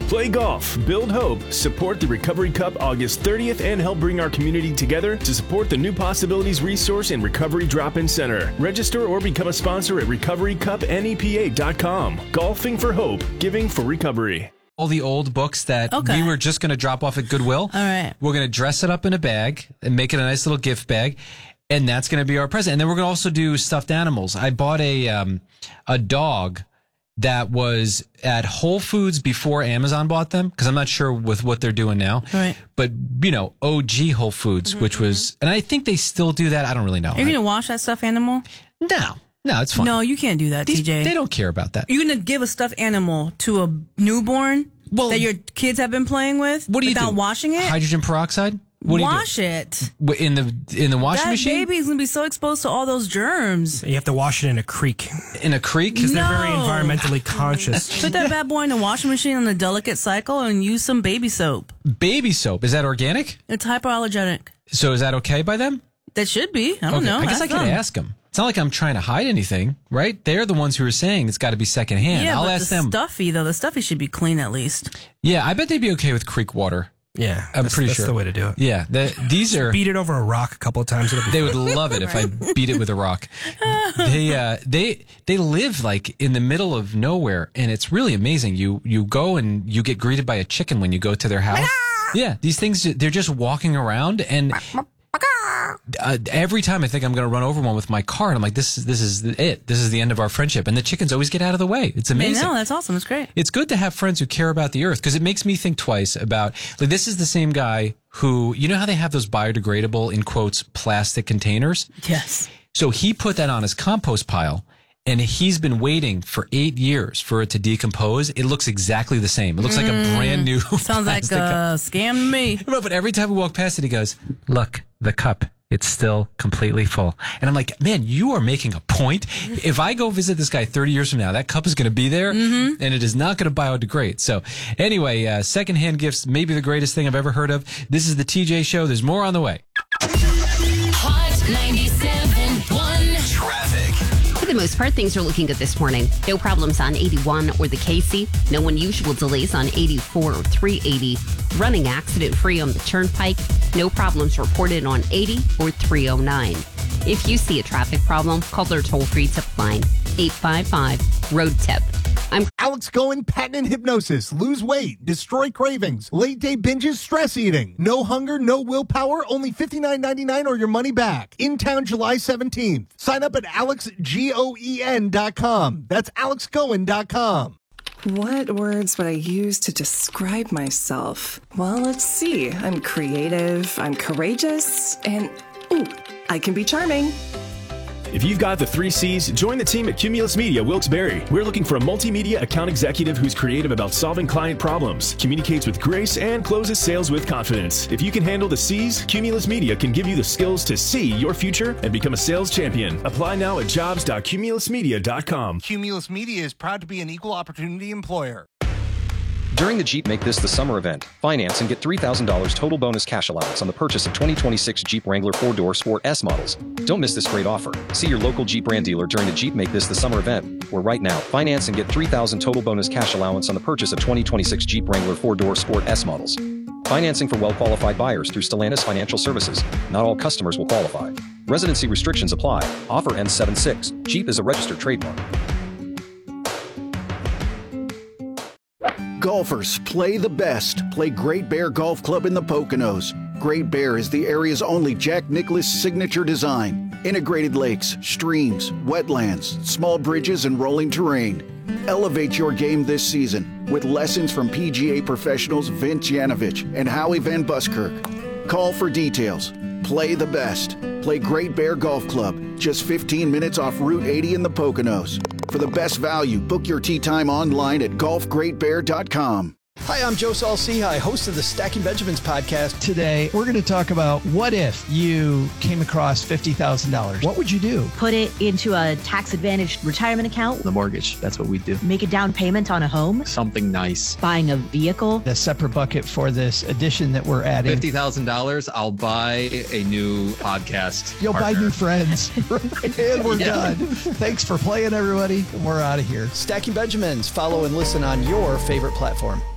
Play golf, build hope, support the Recovery Cup August 30th, and help bring our community together to support the New Possibilities Resource and Recovery Drop-In Center. Register or become a sponsor at recoverycupnepa.com. Golfing for hope, giving for recovery. All the old books that we were just going to drop off at Goodwill. All right. We're going to dress it up in a bag and make it a nice little gift bag. And that's going to be our present. And then we're going to also do stuffed animals. I bought a dog that was at Whole Foods before Amazon bought them, because I'm not sure with what they're doing now. Right. But, OG Whole Foods, which was, and I think they still do that. I don't really know. Are you going to wash that stuffed animal? No, it's fine. No, you can't do that, TJ. They don't care about that. You're going to give a stuffed animal to a newborn that your kids have been playing with without washing it? Hydrogen peroxide? Wash it in the washing machine. That baby's gonna be so exposed to all those germs. You have to wash it in a creek. In a creek? Because they're very environmentally conscious. Put that bad boy in the washing machine on a delicate cycle and use some baby soap. Baby soap? Is that organic? It's hypoallergenic. So is that okay by them? That should be. I don't know. I guess I could ask them. It's not like I'm trying to hide anything, right? They're the ones who are saying it's got to be secondhand. Yeah, I'll ask them. The stuffy should be clean at least. Yeah, I bet they'd be okay with creek water. Yeah, I'm pretty sure that's the way to do it. Yeah, these are beat it over a rock a couple of times. They would love it if I beat it with a rock. They live like in the middle of nowhere, and it's really amazing. You go and you get greeted by a chicken when you go to their house. Yeah, these things, they're just walking around, and every time I think I'm going to run over one with my car, and I'm like, this is it. This is the end of our friendship. And the chickens always get out of the way. It's amazing. I know, that's awesome. It's great. It's good to have friends who care about the earth, because it makes me think twice about, like, this is the same guy who, you know how they have those biodegradable, in quotes, plastic containers? Yes. So he put that on his compost pile, and he's been waiting for 8 years for it to decompose. It looks exactly the same. It looks like a brand new Sounds like a scam to me. But every time we walk past it, he goes, look, the cup. It's still completely full. And I'm like, man, you are making a point. If I go visit this guy 30 years from now, that cup is going to be there, and it is not going to biodegrade. So anyway, secondhand gifts, maybe the greatest thing I've ever heard of. This is the TJ Show. There's more on the way. Hot 97.1 Traffic. For the most part, things are looking good this morning. No problems on 81 or the Casey. No unusual delays on 84 or 380. Running accident-free on the Turnpike. No problems reported on 80 or 309. If you see a traffic problem, call their toll-free tip line, 855-ROAD-TIP. I'm Alex Cohen, patent hypnosis, lose weight, destroy cravings, late day binges, stress eating, no hunger, no willpower, only $59.99 or your money back. In town July 17th. Sign up at alexgoen.com. That's alexcohen.com. What words would I use to describe myself? Well, let's see. I'm creative, I'm courageous, and I can be charming. If you've got the 3 C's, join the team at Cumulus Media Wilkes-Barre. We're looking for a multimedia account executive who's creative about solving client problems, communicates with grace, and closes sales with confidence. If you can handle the C's, Cumulus Media can give you the skills to see your future and become a sales champion. Apply now at jobs.cumulusmedia.com. Cumulus Media is proud to be an equal opportunity employer. During the Jeep Make This the Summer event, finance and get $3,000 total bonus cash allowance on the purchase of 2026 Jeep Wrangler 4-Door Sport S models. Don't miss this great offer. See your local Jeep brand dealer during the Jeep Make This the Summer event, where right now, finance and get $3,000 total bonus cash allowance on the purchase of 2026 Jeep Wrangler 4-Door Sport S models. Financing for well-qualified buyers through Stellantis Financial Services. Not all customers will qualify. Residency restrictions apply. Offer ends 7/6. Jeep is a registered trademark. Golfers, play the best. Play Great Bear Golf Club in the Poconos. Great Bear is the area's only Jack Nicklaus signature design. Integrated lakes, streams, wetlands, small bridges, and rolling terrain. Elevate your game this season with lessons from PGA professionals Vince Yanovich and Howie Van Buskirk. Call for details. Play the best. Play Great Bear Golf Club, just 15 minutes off Route 80 in the Poconos. For the best value, book your tee time online at golfgreatbear.com. Hi, I'm Joe Saul-Sehy, host of the Stacking Benjamins podcast. Today, we're going to talk about what if you came across $50,000. What would you do? Put it into a tax-advantaged retirement account. The mortgage, that's what we do. Make a down payment on a home. Something nice. Buying a vehicle. A separate bucket for this addition that we're adding. $50,000, I'll buy a new podcast. You'll partner. buy new friends. And we're done. Thanks for playing, everybody. We're out of here. Stacking Benjamins. Follow and listen on your favorite platform.